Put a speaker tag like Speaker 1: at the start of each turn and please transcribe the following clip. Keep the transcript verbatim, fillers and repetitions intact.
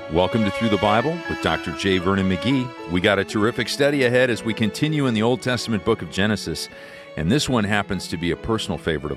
Speaker 1: Welcome to Through the Bible with Doctor J. Vernon McGee. We got a terrific study ahead as we continue in the Old Testament book of Genesis, and this one happens to be a personal favorite of